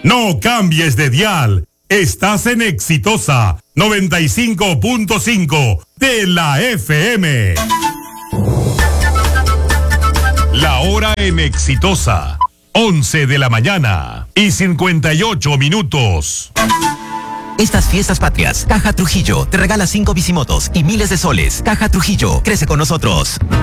No cambies de dial. Estás en Exitosa 95.5 de la FM. La hora en Exitosa, 11 de la mañana y 58 minutos. Estas fiestas patrias, Caja Trujillo te regala 5 bicimotos y miles de soles. Caja Trujillo, crece con nosotros.